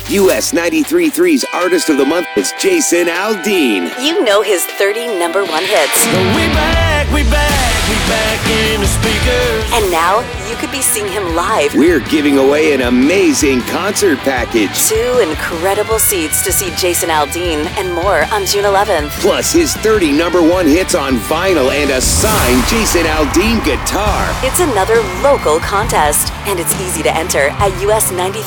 US 93.3's Artist of the Month is Jason Aldean. You know his 30 #1 hits. We back in the speakers. And now you could be seeing him live. We're giving away an amazing concert package. 2 incredible seats to see Jason Aldean and more on June 11th. Plus his 30 #1 hits on vinyl and a signed Jason Aldean guitar. It's another local contest, and it's easy to enter at US93.